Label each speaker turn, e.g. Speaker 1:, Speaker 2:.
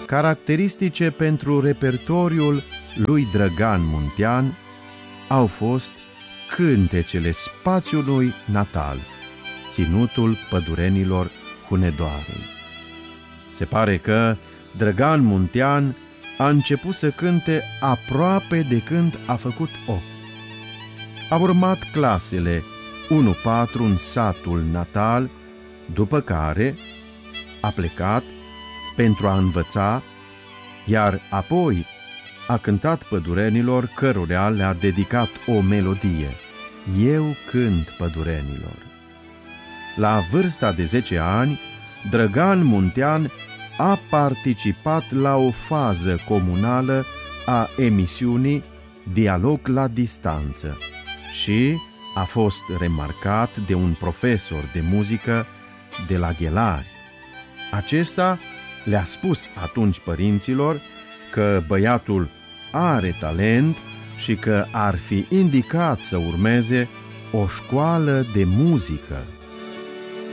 Speaker 1: Caracteristice pentru repertoriul lui Drăgan Muntean au fost cântecele spațiului natal, Ținutul Pădurenilor Hunedoarei. Se pare că Drăgan Muntean a început să cânte aproape de când a făcut 8. A urmat clasele 1-4 în satul natal, după care a plecat pentru a învăța, iar apoi a cântat pădurenilor cărora le-a dedicat o melodie, Eu cânt pădurenilor. La vârsta de 10 ani, Drăgan Muntean a participat la o fază comunală a emisiunii Dialog la distanță și a fost remarcat de un profesor de muzică de la Ghelari. Acesta le-a spus atunci părinților că băiatul are talent și că ar fi indicat să urmeze o școală de muzică.